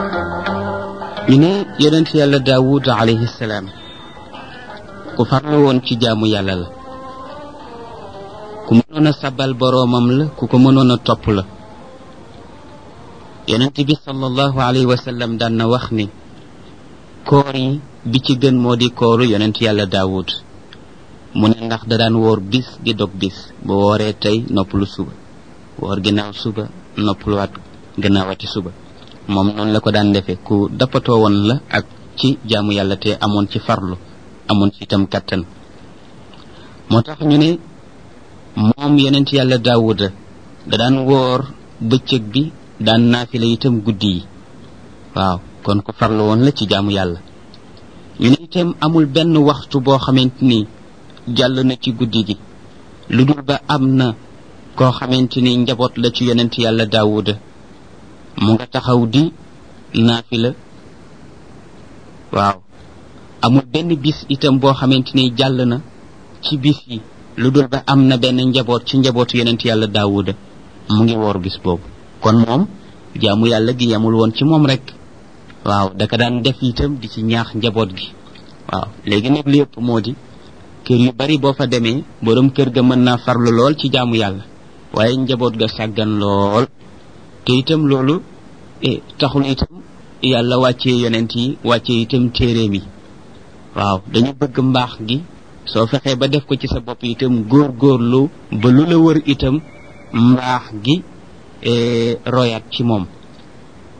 ñu ne yonent yàlla daawud alayhi salaam ku farlu woon ci jaamu yàlla la, ku mënoon a sabal boroomam la, ku ko mënoon a topp la. yonent bi sallallahu alayhi wa sallam daan na wax ni koor yi bi ci gën moo di kooru yonent yàlla daawud. mu ne ndax da daan woor bis di dog bis, bu wooree tey noppalu suba, woor ginnaaw suba noppaluwaat gannaawati suba. moom noonu la ko daan defee, ku dappatoo woon la ak ci jaamu yàlla te amoon ci farlu, amoon ci itam kattan. moo tax ñu ne moom yonent yàlla daawuda da daan woor bëccëg bi, daan naafila itam guddi yi. waaw kon ko farlu woon la ci jaamu yàlla. ñu ne itam amul benn waxtu boo xamante ni jàll na ci guddi gi lu dul ba am na koo xamante ni njaboot la ci yonent yàlla daawuda mu nga taxaw di naafila. waaw amul benn bis itam boo xamante ni jàll na ci bis yi lu dul ba am na benn njaboot ci njabootu yonent yàlla daawuda mu ngi woor bis boobu. kon moom jaamu yàlla gi yamul woon ci moom rek, waaw daka daan def itam di ci ñaax njaboot gi. waaw léegi nag li yëpp moo di kër yu bari boo fa demee borom kër ga mën naa farlu lool ci jaamu yàlla, waaye njaboot ga sàggan lool. te itam loolu taxul itam yàlla wàccee yonent yi, wàccee itam téeréem yi. waaw dañu bëgg mbaax gi soo fexee ba def ko ci sa bopp itam góor-góorlu ba lu la wër itam mbaax gi royaat ci moom.